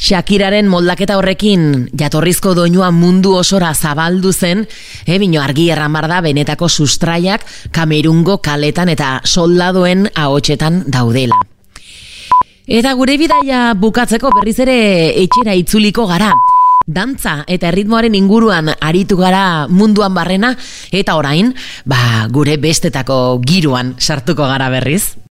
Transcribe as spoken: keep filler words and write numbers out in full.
Shakiraren moldaketa horrekin jatorrizko doinua mundu osora zabaldu zen, e, bino argi erran bar da benetako sustraiak Kamerungo kaletan eta soldadoen ahotsetan daudela. Eta gure bidaia bukatzeko berriz ere etxera itzuliko gara. Dantza eta erritmoaren inguruan aritu gara munduan barrena, eta orain, ba, gure bestetako giroan sartuko gara berriz.